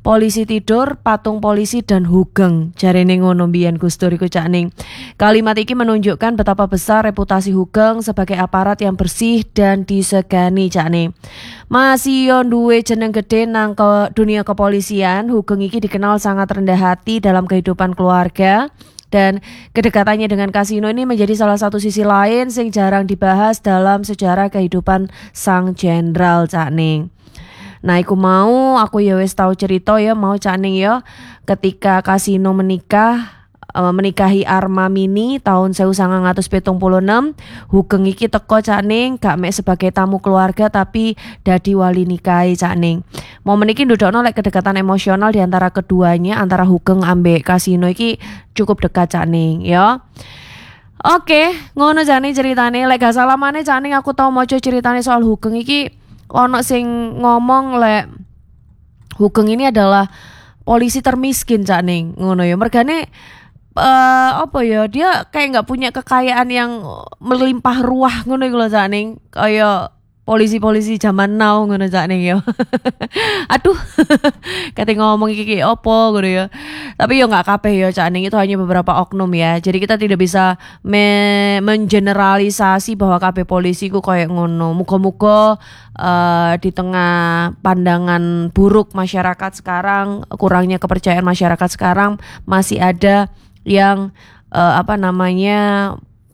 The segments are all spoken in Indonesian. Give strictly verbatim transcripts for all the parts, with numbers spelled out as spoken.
polisi tidur, patung polisi dan hugeng. Jarene ngono mbiyen Gus Dur iku Cak Ning. Kalimat iki menunjukkan betapa besar reputasi hugeng sebagai aparat yang bersih dan disegani Cak Ning. Masih yo duwe jeneng gede nang ke dunia kepolisian, hugeng iki dikenal sangat rendah hati dalam kehidupan keluarga. Dan kedekatannya dengan kasino ini menjadi salah satu sisi lain sing jarang dibahas dalam sejarah kehidupan sang jenderal Cak Ning. Nah, iku mau aku ya wis tau cerita ya mau Cak Ning ya ketika kasino menikah uh, menikahi Arma Mini tahun seribu sembilan ratus pitung puluh enam, hugeng iki teko Cak Ning gak mek sebagai tamu keluarga tapi dadi wali nikahi Cak Ning. Momen iki ndudukno lek kedekatan emosional di antara keduanya, antara hugeng ambek kasino iki cukup dekat Cak Ning ya. Oke, ngono jane ceritane. Lek gak salah maneh Cak Ning aku tau maca ceritane soal hugeng iki ono sing ngomong lek hugeng ini adalah polisi termiskin Cak Ning. Ngono ya. Mergane uh, apa ya, dia kayak nggak punya kekayaan yang melimpah ruah ngono iku lho Cak Ning. Kayak polisi-polisi zaman now ngono Cak Ning ya. Aduh. Kate ngomong iki opo ngono ya. Tapi yo nggak kabeh ya Cak Ning, itu hanya beberapa oknum ya. Jadi kita tidak bisa me- mengeneralisasi bahwa kabeh polisi ku kayak ngono. Muga-muga uh, di tengah pandangan buruk masyarakat sekarang, kurangnya kepercayaan masyarakat sekarang, masih ada yang uh, apa namanya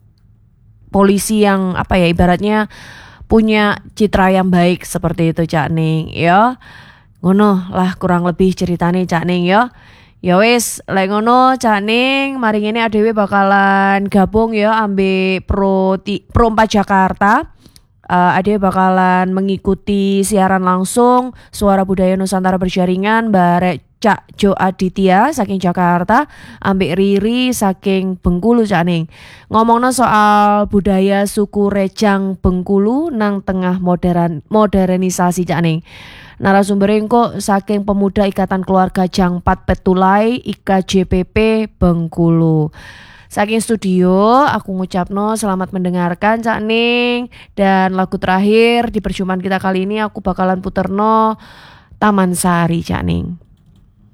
polisi yang apa ya ibaratnya punya citra yang baik seperti itu Cak Ning ya. Ngono lah kurang lebih ceritane Cak Ning ya. Ya wis, lek ngono Cak Ning, mari ngene adewe bakalan gabung ya ambek Pro ti, Pro empat Jakarta. Uh, adewe bakalan mengikuti siaran langsung Suara Budaya Nusantara Berjaringan barek Cak Jo Aditya saking Jakarta ambek Riri saking Bengkulu Cak Ning. Ngomongno soal budaya suku Rejang Bengkulu nang tengah modern modernisasi Cak Ning. Narasumber engko saking Pemuda Ikatan Keluarga Jangpat Petulai I K J P P Bengkulu. Saking studio aku ngucapno selamat mendengarkan Cak Ning, dan lagu terakhir di perjumpaan kita kali ini aku bakalan puterno Taman Sari Cak Ning.